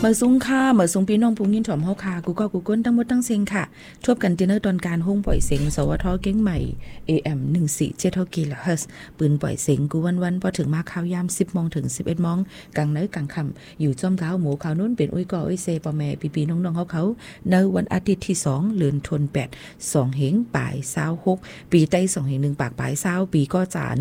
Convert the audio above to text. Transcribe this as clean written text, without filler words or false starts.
มาซุ้งค่ะมาซุ้งพี่น้องพุงยินถ่อมเฮาค่ะกูก็กูก้นทั้งหมดทั้งเซ็งค่ะทบกันดินเนอร์ตอนการห้องปล่อยเสียงสวทเก้งใหม่ AM 147กิโลเฮิรตซ์ปืนปล่อยเสียงกูวันๆพอถึงมาข่าวยาม 10:00 นถึง 11:00 นกลางเนื้อกลางค่ำอยู่จ้อมก้าวหมูข่าวนู้นเป็นอุ้ยก่ออุ้ยเซปอแม่พี่ๆน้องๆเขาในวันอาทิตย์ที่2เดือนธันวาคม2 เหงป่าย26ปีใต้2 เหง1ปากป่าย20ปีก็จ่า